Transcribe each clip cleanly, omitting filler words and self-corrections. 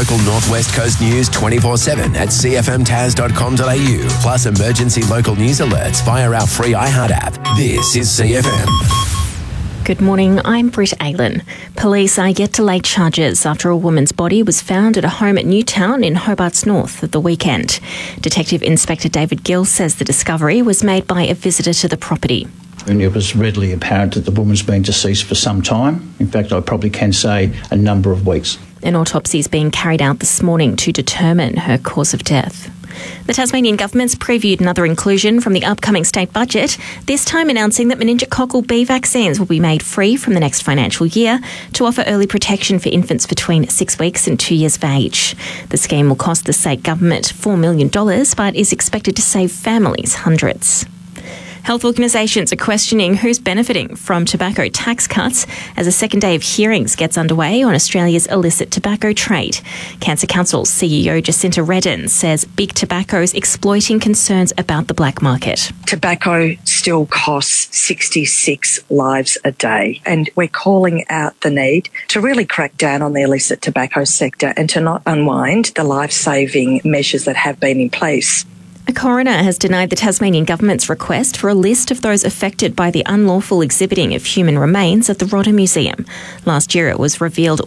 local Northwest Coast news 24/7 at cfmtas.com.au, plus emergency local news alerts via our free iHeart app. This is CFM. Good morning, I'm Britt Aylan. Police are yet to lay charges after a woman's body was found at a home at Newtown in Hobart's North at the weekend. Detective Inspector David Gill says the discovery was made by a visitor to the property. And it was readily apparent that the woman's been deceased for some time. In fact, I probably can say a number of weeks. An autopsy is being carried out this morning to determine her cause of death. The Tasmanian government's previewed another inclusion from the upcoming state budget, this time announcing that meningococcal B vaccines will be made free from the next financial year to offer early protection for infants between 6 weeks and 2 years of age. The scheme will cost the state government $4 million, but is expected to save families hundreds. Health organisations are questioning who's benefiting from tobacco tax cuts as a second day of hearings gets underway on Australia's illicit tobacco trade. Cancer Council CEO Jacinta Redden says big tobacco's exploiting concerns about the black market. Tobacco still costs 66 lives a day, and we're calling out the need to really crack down on the illicit tobacco sector and to not unwind the life-saving measures that have been in place. A coroner has denied the Tasmanian government's request for a list of those affected by the unlawful exhibiting of human remains at the Rodder Museum. Last year it was revealed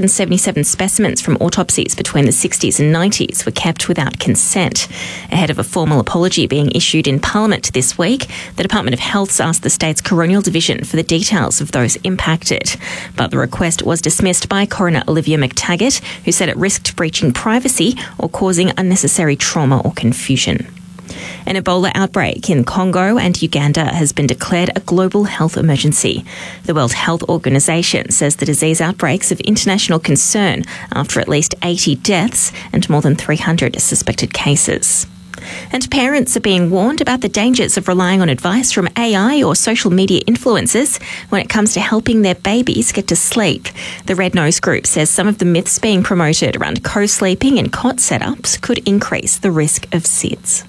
177 specimens from autopsies between the 60s and 90s were kept without consent. Ahead of a formal apology being issued in Parliament this week, the Department of Health's asked the state's coronial division for the details of those impacted. But the request was dismissed by Coroner Olivia McTaggart, who said it risked breaching privacy or causing unnecessary trauma or confusion. An Ebola outbreak in Congo and Uganda has been declared a global health emergency. The World Health Organization says the disease outbreaks of international concern after at least 80 deaths and more than 300 suspected cases. And parents are being warned about the dangers of relying on advice from AI or social media influencers when it comes to helping their babies get to sleep. The Red Nose Group says some of the myths being promoted around co-sleeping and cot setups could increase the risk of SIDS.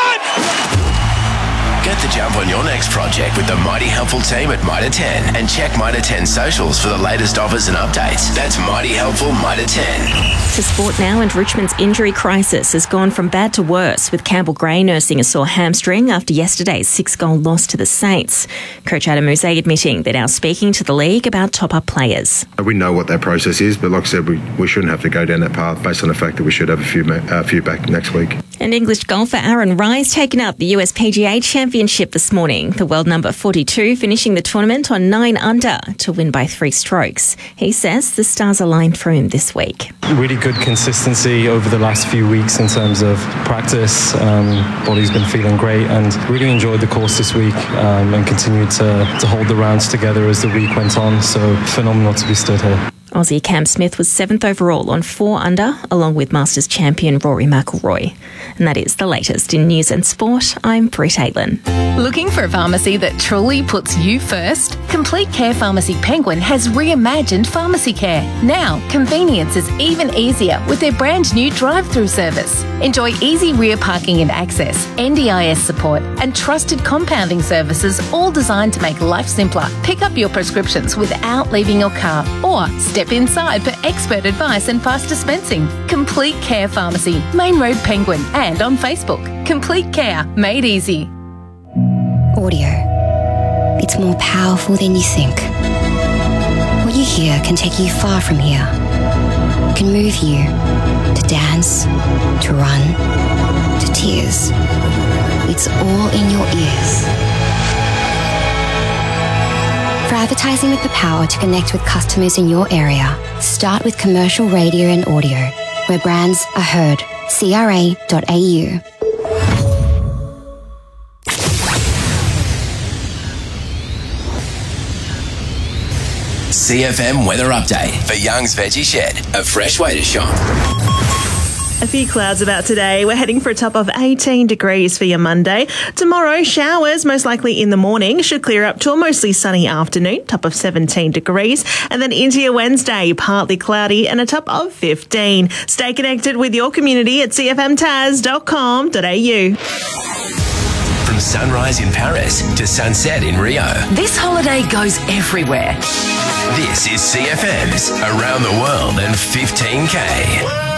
Get the jump on your next project with the Mighty Helpful team at Mitre 10 and check Mitre 10 socials for the latest offers and updates. That's Mighty Helpful Mitre 10. To sport now, and Richmond's injury crisis has gone from bad to worse, with Campbell Gray nursing a sore hamstring after yesterday's 6-goal loss to the Saints. Coach Adam Mousset admitting they're now speaking to the league about top-up players. We know what that process is, but like I said, we shouldn't have to go down that path based on the fact that we should have a few back next week. And English golfer Aaron Rise taken up the US PGA Championship this morning. The world number 42 finishing the tournament on 9 under to win by 3 strokes. He says the stars aligned for him this week. Really good consistency over the last few weeks in terms of practice. Body's been feeling great and really enjoyed the course this week and continued to hold the rounds together as the week went on. So phenomenal to be stood here. Aussie Cam Smith was 7th overall on 4 under, along with Masters champion Rory McIlroy. And that is the latest in news and sport. I'm Britt Aylan. Looking for a pharmacy that truly puts you first? Complete Care Pharmacy Penguin has reimagined pharmacy care. Now, convenience is even easier with their brand new drive-through service. Enjoy easy rear parking and access, NDIS support, and trusted compounding services, all designed to make life simpler. Pick up your prescriptions without leaving your car, or step inside for expert advice and fast dispensing. Complete Care Pharmacy, Main Road Penguin, and on Facebook. Complete Care, made easy. Audio. It's more powerful than you think. What you hear can take you far from here. It can move you to dance, to run, to tears. It's all in your ears. For advertising with the power to connect with customers in your area, start with commercial radio and audio, where brands are heard. CRA.au. CFM weather update for Young's Veggie Shed, a fresh way to shop. A few clouds about today. We're heading for a top of 18 degrees for your Monday. Tomorrow, showers, most likely in the morning, should clear up to a mostly sunny afternoon, top of 17 degrees. And then into your Wednesday, partly cloudy and a top of 15. Stay connected with your community at cfmtas.com.au. From sunrise in Paris to sunset in Rio, This holiday goes everywhere. this is CFM's Around the World in 15K.